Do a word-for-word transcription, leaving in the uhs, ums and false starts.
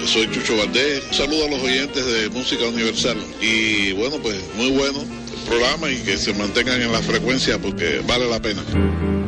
soy Chucho Valdés. Un saludo a los oyentes de Música Universal. Y bueno, pues muy bueno el programa y que se mantengan en la frecuencia porque vale la pena.